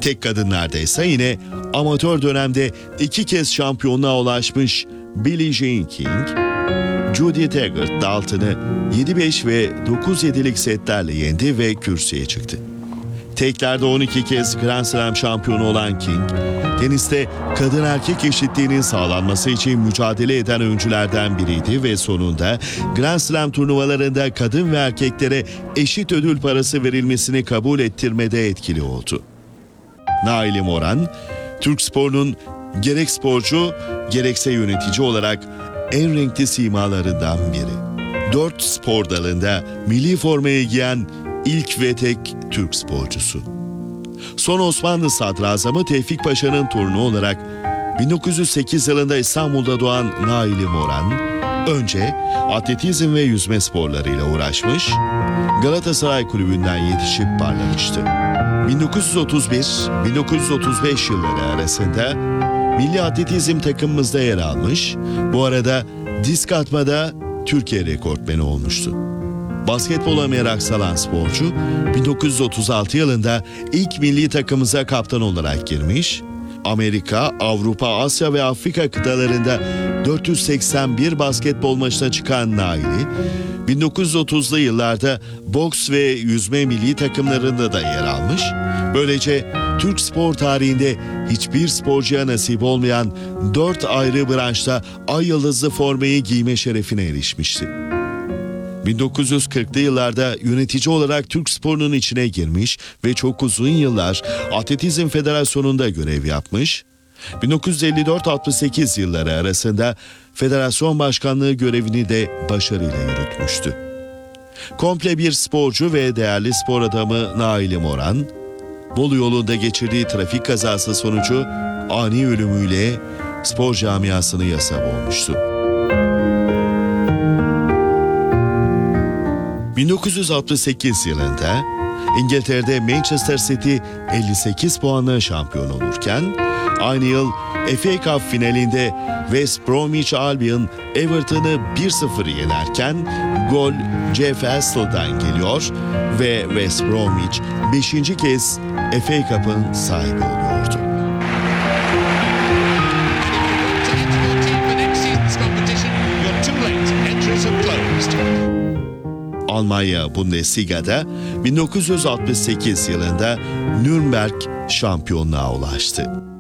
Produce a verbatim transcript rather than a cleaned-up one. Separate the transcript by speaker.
Speaker 1: Tek kadınlarda ise yine amatör dönemde iki kez şampiyonluğa ulaşmış Billie Jean King, Judy Tegart Dalton'ı yedi beş ve dokuz yedilik setlerle yendi ve kürsüye çıktı. Teklerde on iki kez Grand Slam şampiyonu olan King, teniste kadın erkek eşitliğinin sağlanması için mücadele eden öncülerden biriydi ve sonunda Grand Slam turnuvalarında kadın ve erkeklere eşit ödül parası verilmesini kabul ettirmede etkili oldu. Naili Moran, Türk sporunun gerek sporcu gerekse yönetici olarak en renkli simalarından biri. Dört spor dalında milli formayı giyen ilk ve tek Türk sporcusu. Son Osmanlı Sadrazamı Tevfik Paşa'nın torunu olarak bin dokuz yüz sekiz yılında İstanbul'da doğan Naili Moran, önce atletizm ve yüzme sporlarıyla uğraşmış, Galatasaray Kulübü'nden yetişip parlamıştı. bin dokuz yüz otuz bir - bin dokuz yüz otuz beş yılları arasında milli atletizm takımımızda yer almış, bu arada disk atmada Türkiye rekortmeni olmuştu. Basketbola merak salan sporcu, bin dokuz yüz otuz altı yılında ilk milli takımımıza kaptan olarak girmiş, Amerika, Avrupa, Asya ve Afrika kıtalarında dört yüz seksen bir basketbol maçına çıkan Naili, bin dokuz yüz otuzlu yıllarda boks ve yüzme milli takımlarında da yer almış, böylece Türk spor tarihinde hiçbir sporcuya nasip olmayan dört ayrı branşta ay yıldızlı formayı giyme şerefine erişmişti. bin dokuz yüz kırklı yıllarda yönetici olarak Türk sporunun içine girmiş ve çok uzun yıllar Atletizm Federasyonu'nda görev yapmış, bin dokuz yüz elli dört altmış sekiz yılları arasında federasyon başkanlığı görevini de başarıyla yürütmüştü. Komple bir sporcu ve değerli spor adamı Naili Moran, Bolu yolunda geçirdiği trafik kazası sonucu ani ölümüyle spor camiasını yasa boğmuştu. bin dokuz yüz altmış sekiz yılında İngiltere'de Manchester City elli sekiz puanla şampiyon olurken, aynı yıl F A Cup finalinde West Bromwich Albion Everton'ı bir sıfır yenerken gol Jeff Hassel'dan geliyor ve West Bromwich beşinci kez F A Cup'ın sahibi oluyordu. Almanya Bundesliga'da bin dokuz yüz altmış sekiz yılında Nürnberg şampiyonluğa ulaştı.